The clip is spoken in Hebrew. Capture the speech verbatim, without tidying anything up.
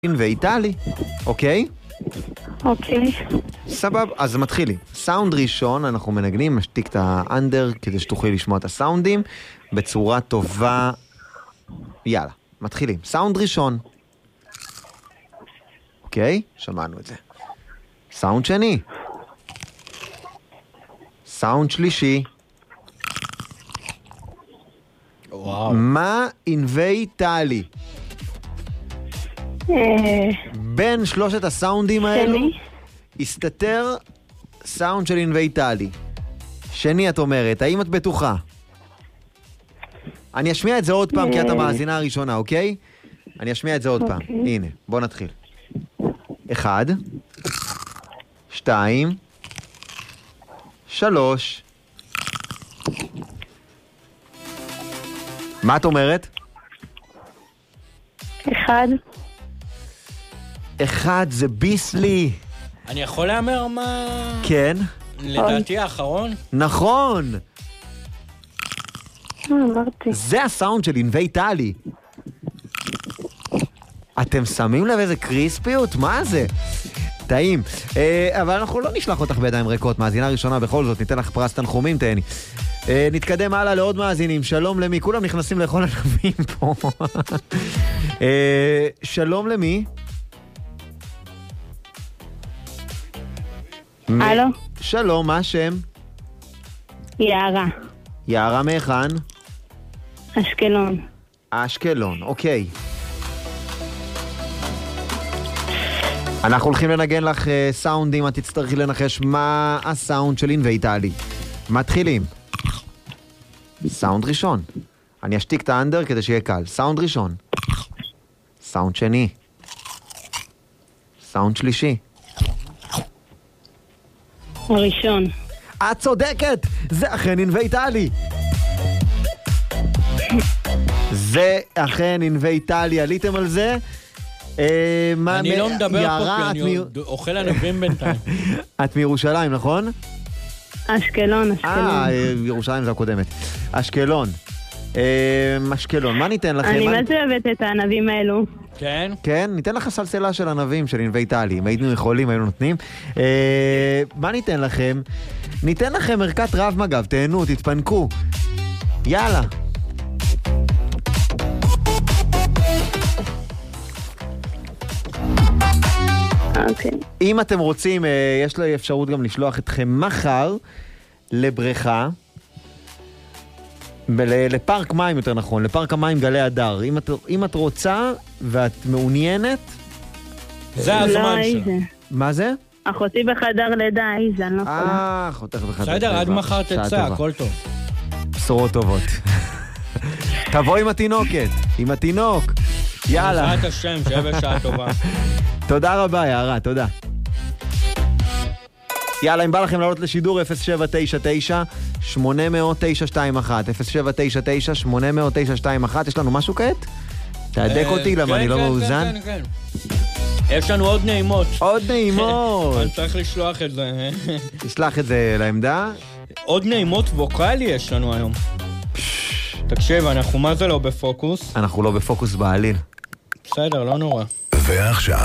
ואיטלי, אוקיי? אוקיי. סבב, אז מתחילים. סאונד ראשון, אנחנו מנגנים, משתיק את האנדר כדי שתוכלי לשמוע את הסאונדים בצורה טובה. יאללה, מתחילים. סאונד ראשון. אוקיי? שמענו את זה. סאונד שני. סאונד שלישי. וואו. מה ענבי טלי? בין שלושת הסאונדים האלו שני. הסתתר סאונד של ענבי טלי. שני, את אומרת, האם את בטוחה? אני אשמיע את זה עוד פעם כי את המאזינה הראשונה, אוקיי? אני אשמיע את זה עוד פעם. הנה, בוא נתחיל. אחד, שתיים, שלוש. מה את אומרת? אחד. אחד זה ביסלי. אני יכול לאמר מה... כן. לדעתי האחרון? נכון. מה אמרתי? זה הסאונד של ענבי טלי. אתם שמים לב איזה קריספיות? מה זה? טעים. אה, אבל אנחנו לא נשלח אותך בידיים ריקות. מאזינה ראשונה בכל זאת, ניתן לך פרס תנחומים, תהני. אה, נתקדם הלאה לעוד מאזינים. שלום למי? כולם נכנסים לאכול ענבים פה. אה, שלום למי? הלו? שלום, מה השם? יערה. יערה מהיכן? אשקלון. אשקלון, אוקיי. אנחנו הולכים לנגן לך uh, סאונדים, את תצטרכי לנחש מה הסאונד של ענבי טלי. מתחילים. סאונד ראשון. אני אשתיק את האנדר כדי שיהיה קל. סאונד ראשון. סאונד שני. סאונד שלישי. הראשון. את צודקת! זה אכן ענבי טלי! זה אכן ענבי טלי, עליתם על זה? אני לא מדבר פה כי אני אוכל ענבים בינתיים. את מירושלים, נכון? אשקלון, אשקלון. אה, ירושלים זה הקודמת. אשקלון. אשקלון, מה ניתן לכם? אני מה זה אוהבת את הענבים האלו. כן? כן, ניתן לך סלסלה של ענבים של ענבי טלי. אם היינו יכולים, היינו נותנים. מה ניתן לכם? ניתן לכם ערכת רב מגב, תהנו, תתפנקו. יאללה. אוקיי. אם אתם רוצים, יש לי אפשרות גם לשלוח אתכם מחר לבריכה, לפארק מים יותר נכון, לפארק המים גלי הדר. אם את, אם את רוצה ואת מעוניינת... זה הזמן שלה. מה זה? אחותי בחדר לידה, איזה, אני לא יכולה. אה, אחותך בחדר לידה. בסדר, עד מחר תצא, הכל טוב. בשורות טובות. תבוא עם התינוקת, עם התינוק. יאללה. בעזרת השם, שיהיה בשעה טובה. תודה רבה, יערה, תודה. יאללה, אם בא לכם לעלות לשידור אפס שבע תשע תשע שמונה אפס אפס תשע שתיים אחת אפס שבע תשע תשע שמונה אפס אפס תשע שתיים אחת. יש לנו משהו כעת? תעדק אותי, למה אני לא מאוזן? כן, כן, כן. יש לנו עוד נעימות. עוד נעימות. אני צריך לשלוח את זה. תשלח את זה לעמדה. עוד נעימות ווקלי יש לנו היום. תקשיב, אנחנו מה זה לא בפוקוס? אנחנו לא בפוקוס בעליל. בסדר, לא נורא. ועכשיו